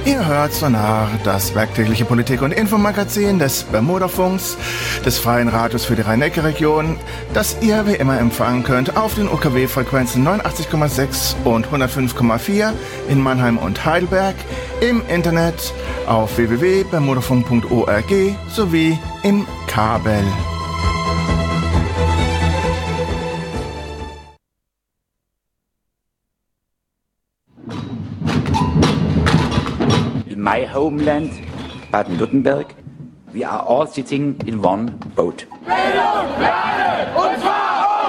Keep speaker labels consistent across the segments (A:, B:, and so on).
A: Ihr hört Sonar, das werktägliche Politik- und Infomagazin des Bermudafunks, des Freien Radios für die Rhein-Neckar-Region, das ihr wie immer empfangen könnt auf den UKW-Frequenzen 89,6 und 105,4 in Mannheim und Heidelberg, im Internet auf www.bermudafunk.org sowie im Kabel.
B: My homeland, Baden-Württemberg, we are all sitting in one boat.
C: Bildung, Lernen, und zwar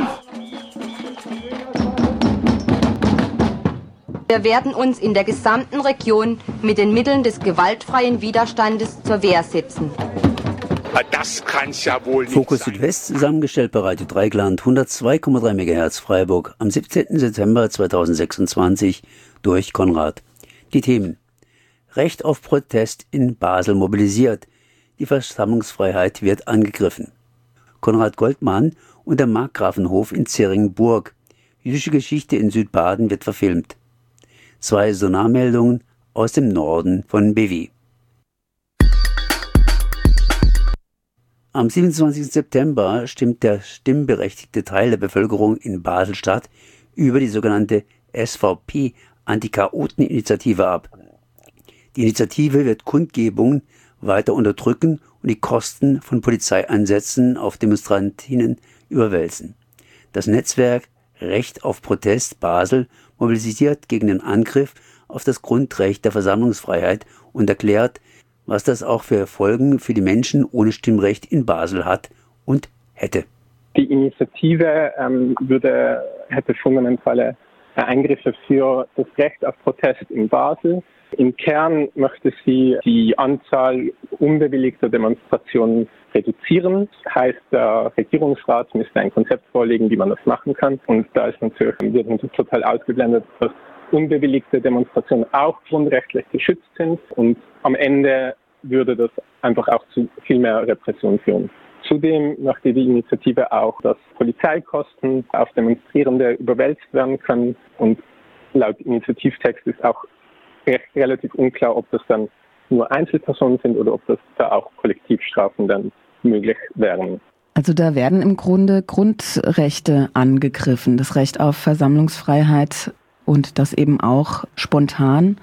C: umsonst!
D: Wir werden uns in der gesamten Region mit den Mitteln des gewaltfreien Widerstandes zur Wehr setzen.
C: Das kann's ja wohl nicht
E: Fokus
C: sein.
E: Südwest, zusammengestellt bei Radio Dreigland, 102,3 MHz Freiburg, am 17. September 2026 durch Konrad. Die Themen: Recht auf Protest in Basel mobilisiert. Die Versammlungsfreiheit wird angegriffen. Konrad Goldmann und der Markgrafenhof in Zeringenburg. Jüdische Geschichte in Südbaden wird verfilmt. 2 Sonarmeldungen aus dem Norden von BW. Am 27. September stimmt der stimmberechtigte Teil der Bevölkerung in Basel-Stadt über die sogenannte SVP-Anti-Chaoten-Initiative ab. Die Initiative wird Kundgebungen weiter unterdrücken und die Kosten von Polizeieinsätzen auf Demonstrantinnen überwälzen. Das Netzwerk Recht auf Protest Basel mobilisiert gegen den Angriff auf das Grundrecht der Versammlungsfreiheit und erklärt, was das auch für Folgen für die Menschen ohne Stimmrecht in Basel hat und hätte.
F: Die Initiative hätte fundamentale Eingriffe für das Recht auf Protest in Basel. Im Kern möchte sie die Anzahl unbewilligter Demonstrationen reduzieren. Das heißt, der Regierungsrat müsste ein Konzept vorlegen, wie man das machen kann. Und da ist wird total ausgeblendet, dass unbewilligte Demonstrationen auch grundrechtlich geschützt sind. Und am Ende würde das einfach auch zu viel mehr Repression führen. Zudem möchte die Initiative auch, dass Polizeikosten auf Demonstrierende überwälzt werden können. Und laut Initiativtext ist auch relativ unklar, ob das dann nur Einzelpersonen sind oder ob das da auch Kollektivstrafen dann möglich wären.
G: Also da werden im Grunde Grundrechte angegriffen, das Recht auf Versammlungsfreiheit und das eben auch spontan.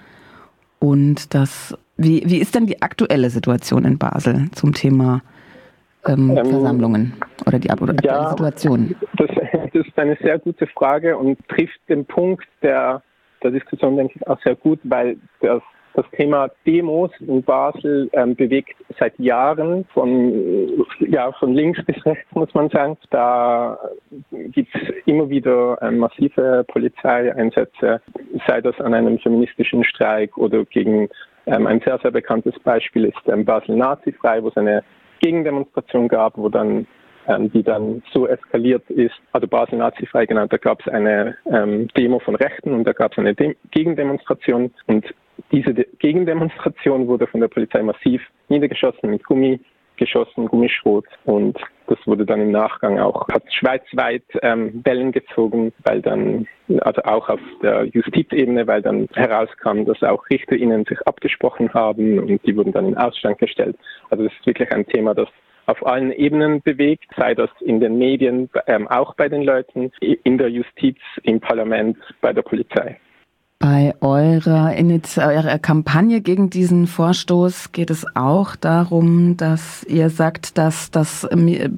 G: Und das, wie ist denn die aktuelle Situation in Basel zum Thema Versammlungen oder die aktuelle Situation?
F: Das ist eine sehr gute Frage und trifft den Punkt der Diskussion, denke ich, auch sehr gut, weil das Thema Demos in Basel bewegt seit Jahren von links bis rechts, muss man sagen. Da gibt es immer wieder massive Polizeieinsätze, sei das an einem feministischen Streik oder gegen ein sehr, sehr bekanntes Beispiel ist Basel Nazifrei, wo es eine Gegendemonstration gab, wo dann die dann so eskaliert ist, also Basel Nazifrei genannt, da gab es eine Demo von Rechten und da gab es eine Gegendemonstration und diese Gegendemonstration wurde von der Polizei massiv niedergeschossen mit Gummischrot und das wurde dann im Nachgang auch, hat schweizweit Wellen gezogen, weil dann, also auch auf der Justizebene, weil dann herauskam, dass auch RichterInnen sich abgesprochen haben und die wurden dann in Ausstand gestellt. Also das ist wirklich ein Thema, das auf allen Ebenen bewegt, sei das in den Medien, auch bei den Leuten, in der Justiz, im Parlament, bei der Polizei.
G: Bei eurer Kampagne gegen diesen Vorstoß geht es auch darum, dass ihr sagt, dass das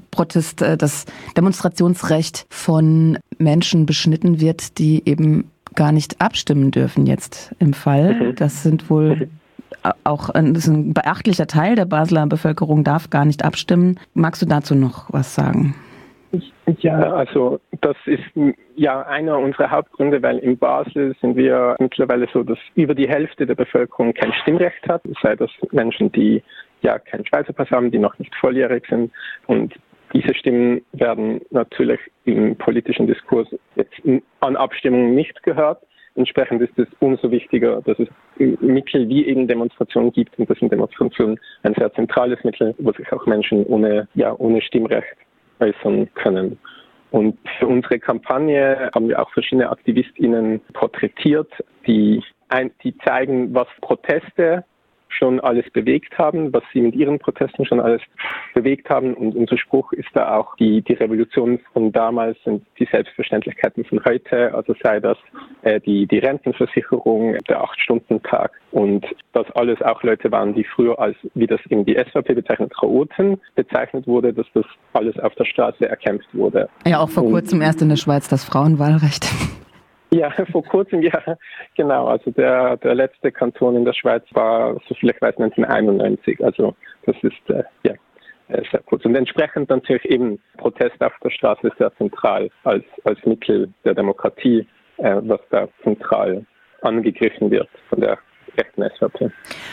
G: Demonstrationsrecht von Menschen beschnitten wird, die eben gar nicht abstimmen dürfen jetzt im Fall. Das sind wohl auch das ist ein beachtlicher Teil der Basler Bevölkerung darf gar nicht abstimmen. Magst du dazu noch was sagen?
F: Ja, also das ist ja einer unserer Hauptgründe, weil in Basel sind wir mittlerweile so, dass über die Hälfte der Bevölkerung kein Stimmrecht hat, sei das Menschen, die ja keinen Schweizer Pass haben, die noch nicht volljährig sind. Und diese Stimmen werden natürlich im politischen Diskurs jetzt an Abstimmungen nicht gehört. Entsprechend ist es umso wichtiger, dass es Mittel wie eben Demonstrationen gibt und das sind Demonstrationen ein sehr zentrales Mittel, wo sich auch Menschen ohne Stimmrecht äußern können. Und für unsere Kampagne haben wir auch verschiedene AktivistInnen porträtiert, die die zeigen, was Proteste schon alles bewegt haben, was sie mit ihren Protesten schon alles bewegt haben. Und unser Spruch ist da auch, die Revolutionen von damals sind die Selbstverständlichkeiten von heute, also sei das die Rentenversicherung, der 8-Stunden-Tag und dass alles auch Leute waren, die früher als, wie das in die SVP bezeichnet, Chaoten bezeichnet wurde, dass das alles auf der Straße erkämpft wurde.
G: Ja, auch vor kurzem erst in der Schweiz das Frauenwahlrecht.
F: Ja, vor kurzem, ja, genau. Also der letzte Kanton in der Schweiz war, soviel ich weiß, 1991. Also das ist sehr kurz. Und entsprechend natürlich eben Protest auf der Straße sehr zentral als Mittel der Demokratie, was da zentral angegriffen wird von der rechten SVP.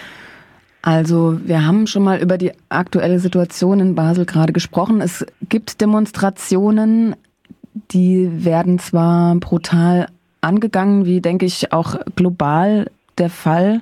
G: Also wir haben schon mal über die aktuelle Situation in Basel gerade gesprochen. Es gibt Demonstrationen, die werden zwar brutal angegangen, wie, denke ich, auch global der Fall.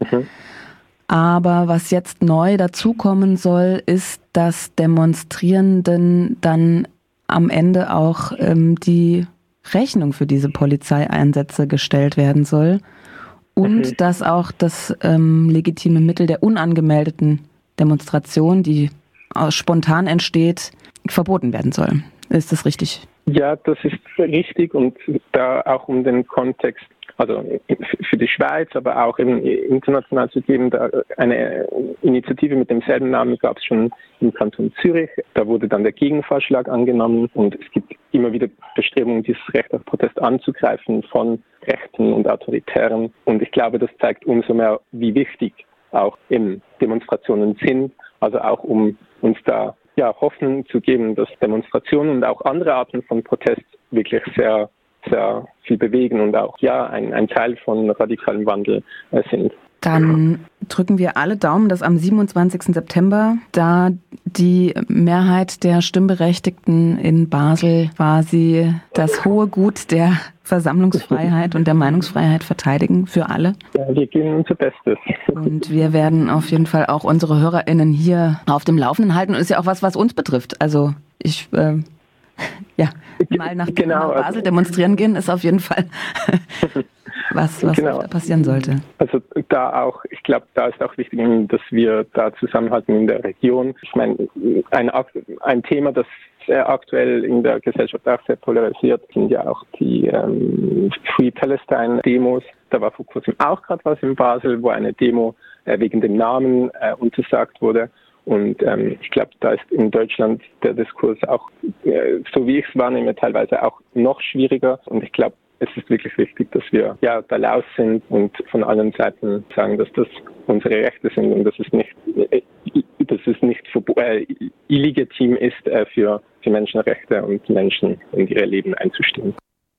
G: Aber was jetzt neu dazukommen soll, ist, dass Demonstrierenden dann am Ende auch die Rechnung für diese Polizeieinsätze gestellt werden soll. Und dass auch das legitime Mittel der unangemeldeten Demonstration, die spontan entsteht, verboten werden soll. Ist das richtig?
F: Ja, das ist richtig und da auch um den Kontext, also für die Schweiz, aber auch international zu geben, da eine Initiative mit demselben Namen gab es schon im Kanton Zürich. Da wurde dann der Gegenvorschlag angenommen und es gibt immer wieder Bestrebungen, dieses Recht auf Protest anzugreifen von Rechten und Autoritären. Und ich glaube, das zeigt umso mehr, wie wichtig auch Demonstrationen sind, also auch um uns da Hoffnung zu geben, dass Demonstrationen und auch andere Arten von Protest wirklich sehr, sehr viel bewegen und auch ein Teil von radikalem Wandel sind.
G: Dann drücken wir alle Daumen, dass am 27. September da die Mehrheit der Stimmberechtigten in Basel quasi das hohe Gut der Versammlungsfreiheit und der Meinungsfreiheit verteidigen für alle.
F: Ja, wir geben unser Bestes.
G: Und wir werden auf jeden Fall auch unsere HörerInnen hier auf dem Laufenden halten. Und ist ja auch was uns betrifft. Also ich mal nach Basel demonstrieren gehen, ist auf jeden Fall was da passieren sollte.
F: Also da auch, ich glaube, da ist auch wichtig, dass wir da zusammenhalten in der Region. Ich meine, ein Thema, das sehr aktuell in der Gesellschaft auch sehr polarisiert, sind ja auch die Free Palestine-Demos. Da war vor kurzem auch gerade was in Basel, wo eine Demo wegen dem Namen untersagt wurde. Und ich glaube, da ist in Deutschland der Diskurs auch, so wie ich es wahrnehme, teilweise auch noch schwieriger. Und ich glaube, es ist wirklich wichtig, dass wir da laut sind und von allen Seiten sagen, dass das unsere Rechte sind und dass es nicht illegitim ist, für Menschenrechte und Menschen in ihre Leben einzustehen.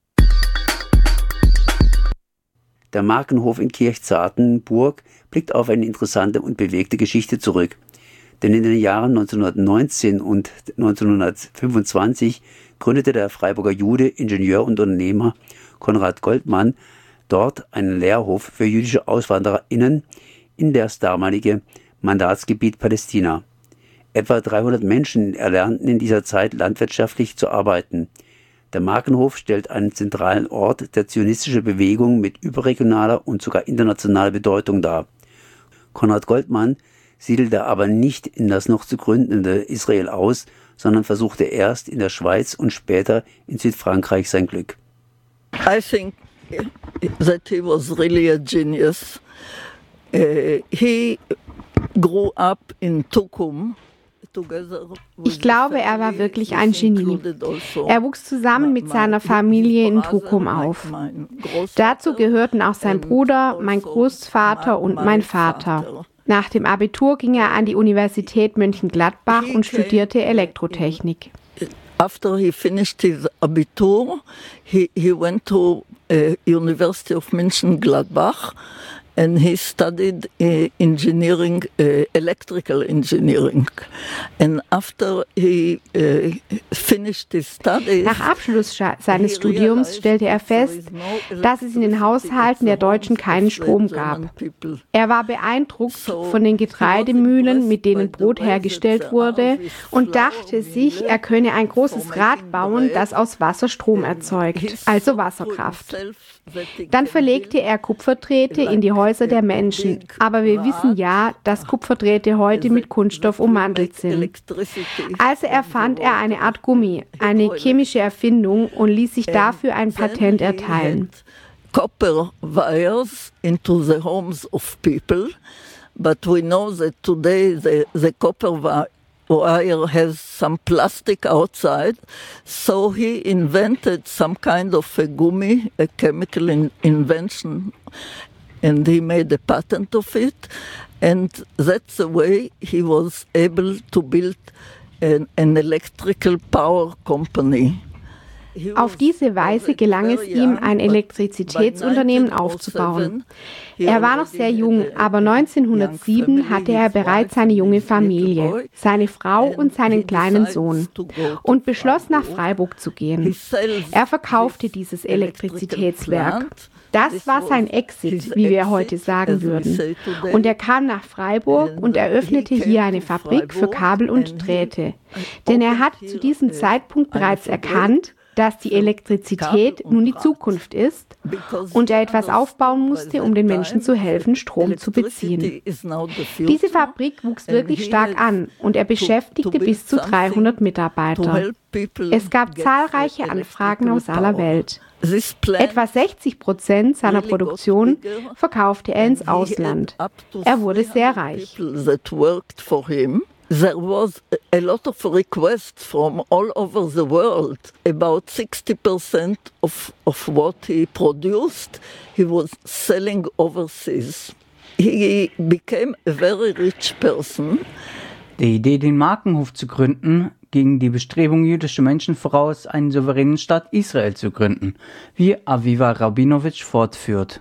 E: Der Markenhof in Kirchzartenburg blickt auf eine interessante und bewegte Geschichte zurück. Denn in den Jahren 1919 und 1925 gründete der Freiburger Jude, Ingenieur und Unternehmer Konrad Goldmann dort einen Lehrhof für jüdische AuswandererInnen in das damalige Mandatsgebiet Palästina. Etwa 300 Menschen erlernten in dieser Zeit landwirtschaftlich zu arbeiten. Der Markenhof stellt einen zentralen Ort der zionistischen Bewegung mit überregionaler und sogar internationaler Bedeutung dar. Konrad Goldmann siedelte aber nicht in das noch zu gründende Israel aus, sondern versuchte erst in der Schweiz und später in Südfrankreich sein Glück.
H: I think that he was really a genius. He grew up in Tukum.
I: Ich glaube, er war wirklich ein Genie. Er wuchs zusammen mit seiner Familie in Tukum auf. Dazu gehörten auch sein Bruder, mein Großvater und mein Vater. Nach dem Abitur ging er an die Universität Mönchengladbach und studierte Elektrotechnik.
H: After he finished his Abitur, he went to University of Mönchengladbach and he studied engineering, electrical engineering. And after he finished his studies,
I: nach Abschluss seines Studiums stellte er fest, dass es in den Haushalten der Deutschen keinen Strom gab. Er war beeindruckt von den Getreidemühlen, mit denen Brot hergestellt wurde, und dachte sich, er könne ein großes Rad bauen, das aus Wasser Strom erzeugt, also Wasserkraft. Dann verlegte er Kupferdrähte in die Häuser der Menschen. Aber wir wissen ja, dass Kupferdrähte heute mit Kunststoff ummantelt sind. Also erfand er eine Art Gummi, eine chemische Erfindung, und ließ sich dafür ein Patent erteilen.
H: Copper wires into the homes of people, but we know that today the copper wire has some plastic outside, so he invented some kind of a gummi, a chemical invention, and he made a patent of it, and that's the way he was able to build an electrical power company.
I: Auf diese Weise gelang es ihm, ein Elektrizitätsunternehmen aufzubauen. Er war noch sehr jung, aber 1907 hatte er bereits eine junge Familie, seine Frau und seinen kleinen Sohn, und beschloss, nach Freiburg zu gehen. Er verkaufte dieses Elektrizitätswerk. Das war sein Exit, wie wir heute sagen würden. Und er kam nach Freiburg und eröffnete hier eine Fabrik für Kabel und Drähte. Denn er hatte zu diesem Zeitpunkt bereits erkannt, dass die Elektrizität nun die Zukunft ist und er etwas aufbauen musste, um den Menschen zu helfen, Strom zu beziehen. Diese Fabrik wuchs wirklich stark an und er beschäftigte bis zu 300 Mitarbeiter. Es gab zahlreiche Anfragen aus aller Welt. Etwa 60% seiner Produktion verkaufte er ins Ausland. Er wurde sehr reich.
H: There was a lot of requests from all over the world. About 60% of what he produced, he was selling overseas. He became a very rich person.
J: Die Idee, den Markenhof zu gründen, ging die Bestrebung jüdischer Menschen voraus, einen souveränen Staat Israel zu gründen, wie Aviva Rabinowitsch fortführt.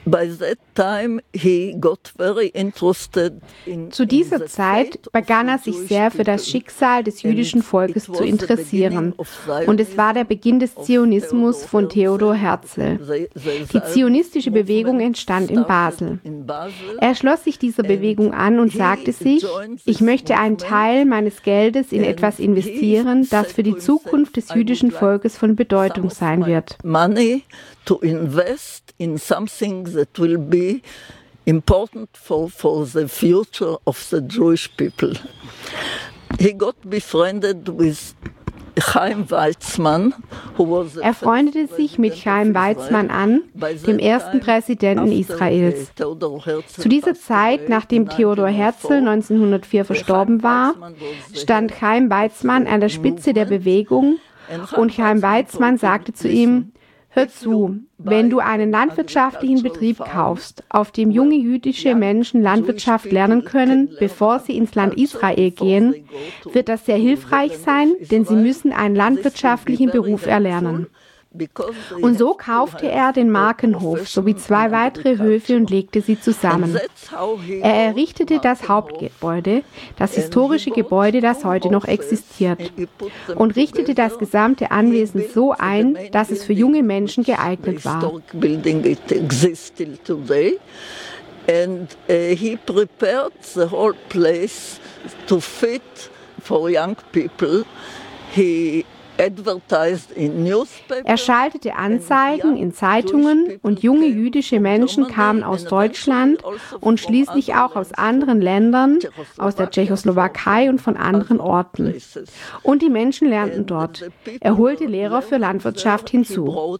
I: Zu dieser Zeit begann er sich sehr für das Schicksal des jüdischen Volkes zu interessieren. Und es war der Beginn des Zionismus von Theodor Herzl. Die zionistische Bewegung entstand in Basel. Er schloss sich dieser Bewegung an und sagte sich, ich möchte einen Teil meines Geldes in etwas investieren, das für die Zukunft des jüdischen Volkes von Bedeutung sein wird.
H: To invest in something that will be important for the future of the Jewish people. He got befriended with Chaim Weizmann,
I: er freundete sich mit Chaim Weizmann an, dem ersten Präsidenten Israels. Zu dieser Zeit, nachdem Theodor Herzl 1904 verstorben war, stand Chaim Weizmann an der Spitze der Bewegung und Chaim Weizmann sagte zu ihm, hör zu, wenn du einen landwirtschaftlichen Betrieb kaufst, auf dem junge jüdische Menschen Landwirtschaft lernen können, bevor sie ins Land Israel gehen, wird das sehr hilfreich sein, denn sie müssen einen landwirtschaftlichen Beruf erlernen. Und so kaufte er den Markenhof sowie 2 weitere Höfe und legte sie zusammen. Er errichtete das Hauptgebäude, das historische Gebäude, das heute noch existiert, und richtete das gesamte Anwesen so ein, dass es für junge Menschen geeignet war.
H: And he prepared the whole place to fit for young people.
I: Er schaltete Anzeigen in Zeitungen und junge jüdische Menschen kamen aus Deutschland und schließlich auch aus anderen Ländern, aus der Tschechoslowakei und von anderen Orten. Und die Menschen lernten dort. Er holte Lehrer für Landwirtschaft hinzu.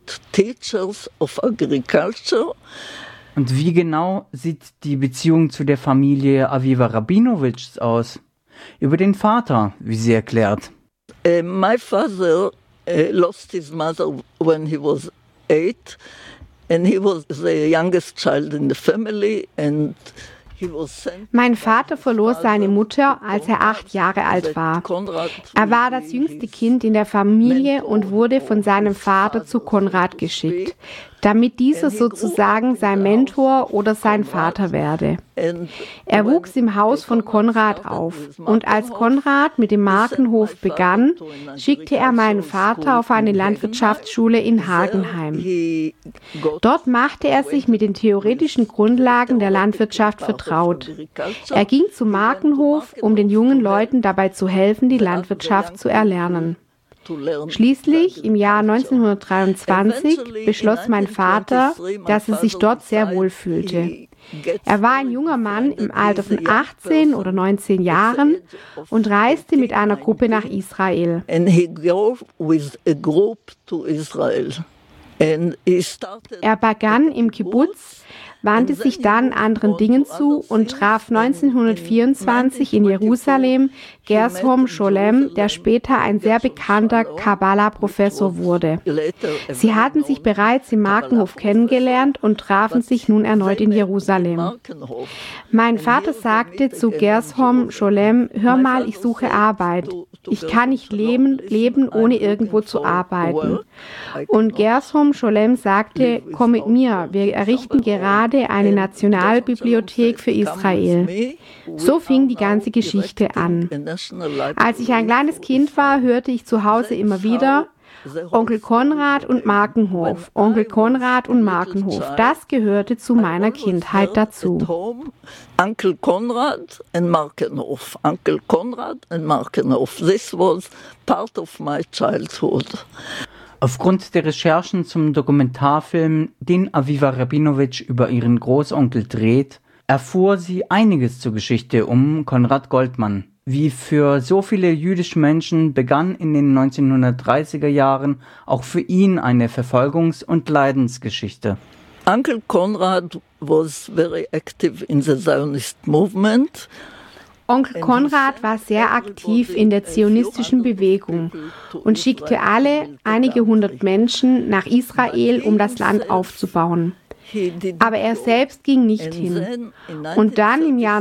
J: Und wie genau sieht die Beziehung zu der Familie Aviva Rabinowitschs aus? Über den Vater, wie sie erklärt.
H: My father lost his mother when he was 8, and he was the youngest child in the family, and
I: mein Vater verlor seine Mutter, als er 8 Jahre alt war. Er war das jüngste Kind in der Familie und wurde von seinem Vater zu Konrad geschickt, damit dieser sozusagen sein Mentor oder sein Vater werde. Er wuchs im Haus von Konrad auf und als Konrad mit dem Markenhof begann, schickte er meinen Vater auf eine Landwirtschaftsschule in Hagenheim. Dort machte er sich mit den theoretischen Grundlagen der Landwirtschaft vertraut. Er ging zum Markenhof, um den jungen Leuten dabei zu helfen, die Landwirtschaft zu erlernen. Schließlich, im Jahr 1923, beschloss mein Vater, dass er sich dort sehr wohl fühlte. Er war ein junger Mann im Alter von 18 oder 19 Jahren und reiste mit einer Gruppe nach Israel. Er begann im Kibbutz, wandte sich dann anderen Dingen zu und traf 1924 in Jerusalem Gershom Scholem, der später ein sehr bekannter Kabbalah-Professor wurde. Sie hatten sich bereits im Markenhof kennengelernt und trafen sich nun erneut in Jerusalem. Mein Vater sagte zu Gershom Scholem: Hör mal, ich suche Arbeit. Ich kann nicht leben, ohne irgendwo zu arbeiten. Und Gershom Scholem sagte: Komm mit mir, wir errichten gerade eine Nationalbibliothek für Israel. So fing die ganze Geschichte an. Als ich ein kleines Kind war, hörte ich zu Hause immer wieder: Onkel Konrad und Markenhof, Onkel Konrad und Markenhof. Das gehörte zu meiner Kindheit dazu.
H: Uncle Konrad and Markenhof, Uncle Konrad and Markenhof. This was part of my childhood.
J: Aufgrund der Recherchen zum Dokumentarfilm, den Aviva Rabinowitsch über ihren Großonkel dreht, erfuhr sie einiges zur Geschichte um Konrad Goldmann. Wie für so viele jüdische Menschen begann in den 1930er Jahren auch für ihn eine Verfolgungs- und Leidensgeschichte.
H: Uncle Konrad was very active in the Zionist movement.
I: Onkel Konrad war sehr aktiv in der zionistischen Bewegung und schickte einige hundert Menschen nach Israel, um das Land aufzubauen. Aber er selbst ging nicht hin. Und dann im Jahr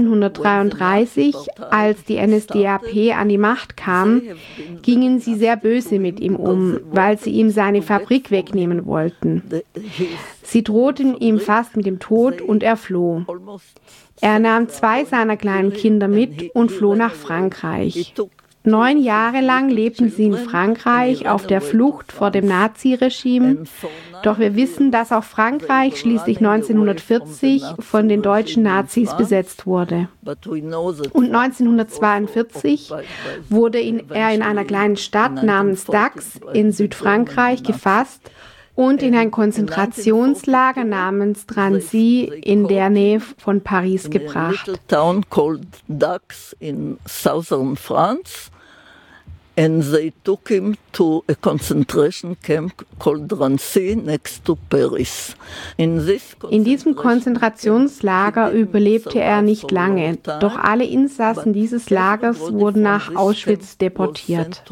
I: 1933, als die NSDAP an die Macht kam, gingen sie sehr böse mit ihm um, weil sie ihm seine Fabrik wegnehmen wollten. Sie drohten ihm fast mit dem Tod und er floh. Er nahm 2 seiner kleinen Kinder mit und floh nach Frankreich. 9 Jahre lang lebten sie in Frankreich auf der Flucht vor dem Naziregime. Doch wir wissen, dass auch Frankreich schließlich 1940 von den deutschen Nazis besetzt wurde. Und 1942 wurde er in einer kleinen Stadt namens Dax in Südfrankreich gefasst und in ein Konzentrationslager namens Drancy in der Nähe von Paris gebracht.
H: Town called Dax in southern France. And they took him to a concentration camp called Drancy next to Paris. In
I: diesem Konzentrationslager überlebte er nicht lange, doch alle Insassen dieses Lagers wurden nach Auschwitz deportiert.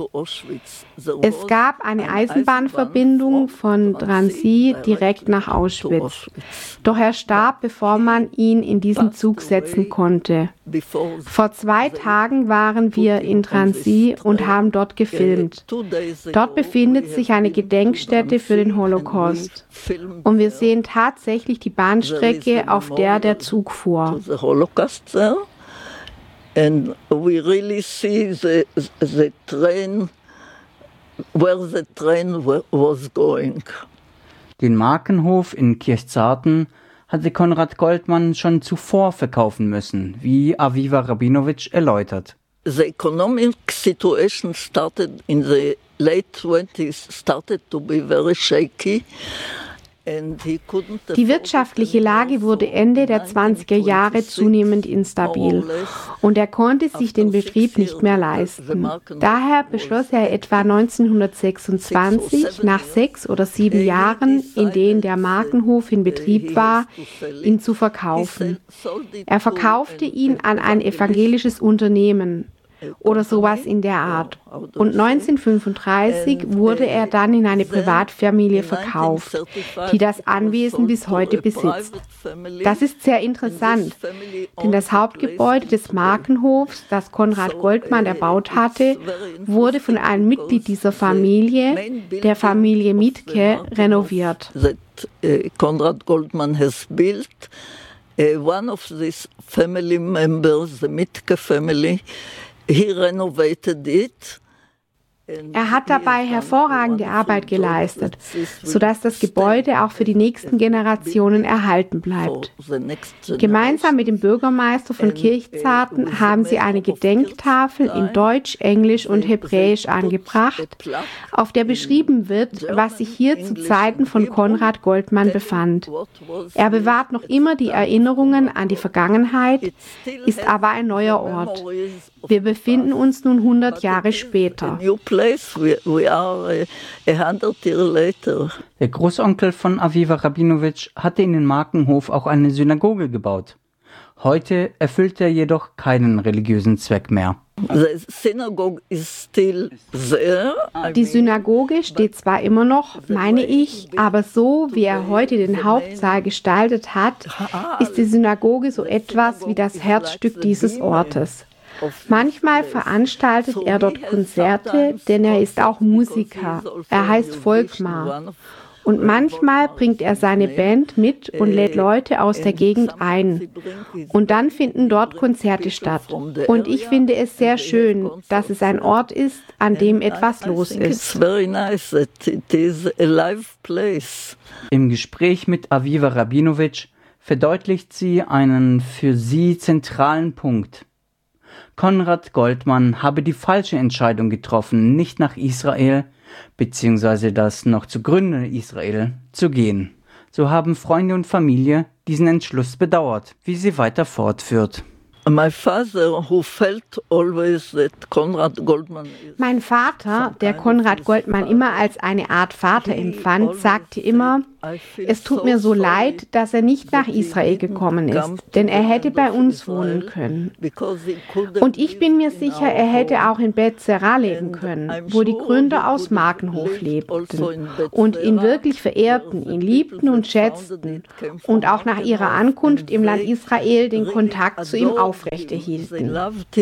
I: Es gab eine Eisenbahnverbindung von Drancy direkt nach Auschwitz. Doch er starb, bevor man ihn in diesen Zug setzen konnte. Vor 2 Tagen waren wir in Drancy und haben dort gefilmt. Dort befindet sich eine Gedenkstätte für den Holocaust. Und wir sehen tatsächlich die Bahnstrecke, auf der der Zug fuhr.
H: And we really see the train, where the train was going.
J: Den Markenhof in Kirchzarten hatte Konrad Goldmann schon zuvor verkaufen müssen, wie Aviva Rabinowitsch erläutert.
H: The economic situation started in the late 20s, started to be very shaky.
I: Die wirtschaftliche Lage wurde Ende der 20er Jahre zunehmend instabil und er konnte sich den Betrieb nicht mehr leisten. Daher beschloss er etwa 1926, nach 6 oder 7 Jahren, in denen der Markenhof in Betrieb war, ihn zu verkaufen. Er verkaufte ihn an ein evangelisches Unternehmen oder sowas in der Art. Und 1935 wurde er dann in eine Privatfamilie verkauft, die das Anwesen bis heute besitzt. Das ist sehr interessant, denn das Hauptgebäude des Markenhofs, das Konrad Goldmann erbaut hatte, wurde von einem Mitglied dieser Familie, der Familie Mietke, renoviert.
H: Konrad Goldmann has built. One of these family members, the Mietke family, he renovated it.
I: Er hat dabei hervorragende Arbeit geleistet, sodass das Gebäude auch für die nächsten Generationen erhalten bleibt. Gemeinsam mit dem Bürgermeister von Kirchzarten haben sie eine Gedenktafel in Deutsch, Englisch und Hebräisch angebracht, auf der beschrieben wird, was sich hier zu Zeiten von Konrad Goldmann befand. Er bewahrt noch immer die Erinnerungen an die Vergangenheit, ist aber ein neuer Ort. Wir befinden uns nun 100 Jahre später.
J: Der Großonkel von Aviva Rabinowitsch hatte in den Markenhof auch eine Synagoge gebaut. Heute erfüllt er jedoch keinen religiösen Zweck mehr.
I: Die Synagoge steht zwar immer noch, meine ich, aber so wie er heute den Hauptsaal gestaltet hat, ist die Synagoge so etwas wie das Herzstück dieses Ortes. Manchmal veranstaltet er dort Konzerte, denn er ist auch Musiker. Er heißt Volkmar. Und manchmal bringt er seine Band mit und lädt Leute aus der Gegend ein. Und dann finden dort Konzerte statt. Und ich finde es sehr schön, dass es ein Ort ist, an dem etwas los ist.
J: Im Gespräch mit Aviva Rabinowitsch verdeutlicht sie einen für sie zentralen Punkt. Konrad Goldmann habe die falsche Entscheidung getroffen, nicht nach Israel bzw. das noch zu gründende Israel zu gehen. So haben Freunde und Familie diesen Entschluss bedauert, wie sie weiter fortführt.
H: Mein Vater,
I: der Konrad Goldmann immer als eine Art Vater empfand, sagte immer, es tut mir so leid, dass er nicht nach Israel gekommen ist, denn er hätte bei uns wohnen können. Und ich bin mir sicher, er hätte auch in Bet Zerah leben können, wo die Gründer aus Markenhof lebten und ihn wirklich verehrten, ihn liebten und schätzten und auch nach ihrer Ankunft im Land Israel den Kontakt zu ihm aufrechterhielten.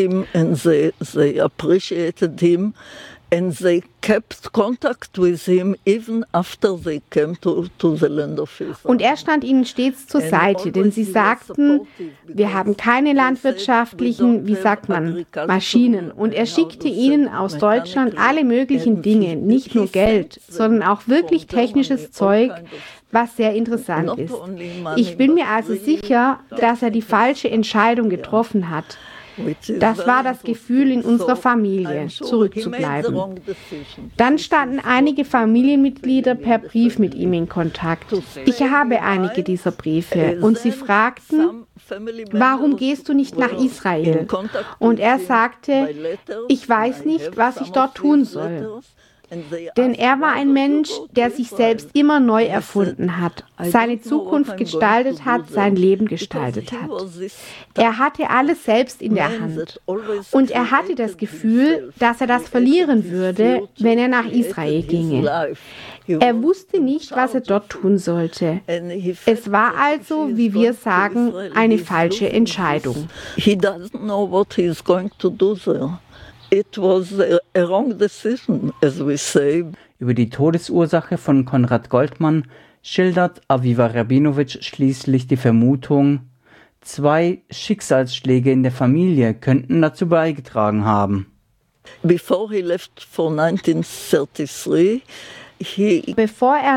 H: And they kept contact with him even after they came to the land of Israel.
I: Und er stand ihnen stets zur Seite, denn sie sagten, wir haben keine landwirtschaftlichen, Maschinen. Und er schickte ihnen aus Deutschland alle möglichen Dinge, nicht nur Geld, sondern auch wirklich technisches Zeug, was sehr interessant ist. Ich bin mir also sicher, dass er die falsche Entscheidung getroffen hat. Das war das Gefühl in unserer Familie, zurückzubleiben. Dann standen einige Familienmitglieder per Brief mit ihm in Kontakt. Ich habe einige dieser Briefe und sie fragten, warum gehst du nicht nach Israel? Und er sagte, ich weiß nicht, was ich dort tun soll. Denn er war ein Mensch, der sich selbst immer neu erfunden hat, seine Zukunft gestaltet hat, sein Leben gestaltet hat. Er hatte alles selbst in der Hand. Und er hatte das Gefühl, dass er das verlieren würde, wenn er nach Israel ginge. Er wusste nicht, was er dort tun sollte. Es war also, wie wir sagen, eine falsche Entscheidung.
H: He doesn't know what he's going to do there. It was a wrong decision, as we say.
J: Über die Todesursache von Konrad Goldmann schildert Aviva Rabinowitsch schließlich die Vermutung, 2 Schicksalsschläge in der Familie könnten dazu beigetragen haben.
H: Before he left for 1933,
I: Bevor er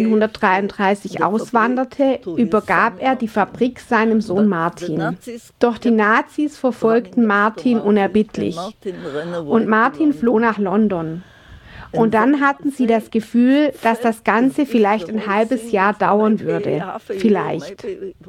I: 1933 auswanderte, übergab er die Fabrik seinem Sohn Martin. Doch die Nazis verfolgten Martin unerbittlich. Und Martin floh nach London. Und dann hatten sie das Gefühl, dass das Ganze vielleicht ein halbes Jahr dauern würde. Vielleicht.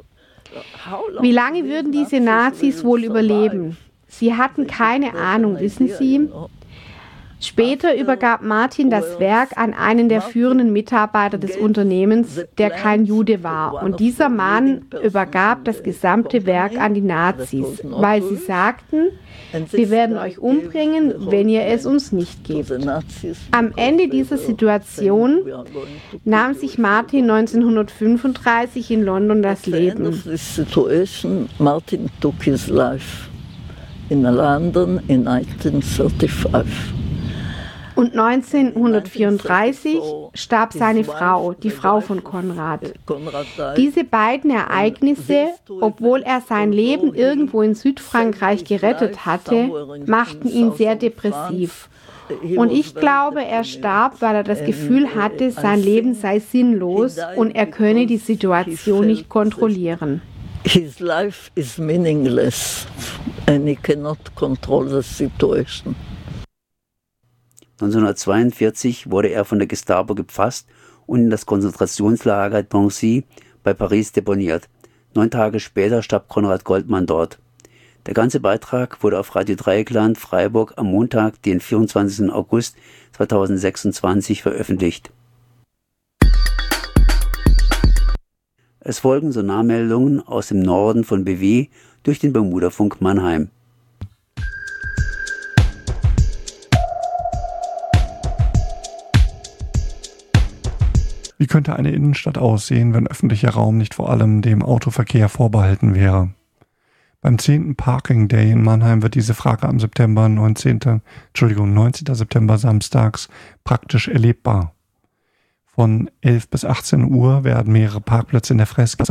I: Wie lange würden diese Nazis wohl überleben? Sie hatten keine Ahnung, wissen Sie? Später übergab Martin das Werk an einen der führenden Mitarbeiter des Unternehmens, der kein Jude war. Und dieser Mann übergab das gesamte Werk an die Nazis, weil sie sagten, wir werden euch umbringen, wenn ihr es uns nicht gebt. Am Ende dieser Situation nahm sich Martin 1935 in London das Leben.
H: Martin took his life in London in 1935.
I: Und 1934 starb seine Frau, die Frau von Konrad. Diese beiden Ereignisse, obwohl er sein Leben irgendwo in Südfrankreich gerettet hatte, machten ihn sehr depressiv. Und ich glaube, er starb, weil er das Gefühl hatte, sein Leben sei sinnlos und er könne die Situation nicht kontrollieren.
H: His life is meaningless and he cannot control the situation.
E: 1942 wurde er von der Gestapo gefasst und in das Konzentrationslager Drancy bei Paris deponiert. 9 Tage später starb Konrad Goldmann dort. Der ganze Beitrag wurde auf Radio Dreieckland Freiburg am Montag, den 24. August 2026 veröffentlicht. Es folgen Sonarmeldungen aus dem Norden von BW durch den Bermudafunk Mannheim.
K: Wie könnte eine Innenstadt aussehen, wenn öffentlicher Raum nicht vor allem dem Autoverkehr vorbehalten wäre? Beim 10. Parking Day in Mannheim wird diese Frage am 19. September samstags praktisch erlebbar. Von 11 bis 18 Uhr werden mehrere Parkplätze in der Fressgasse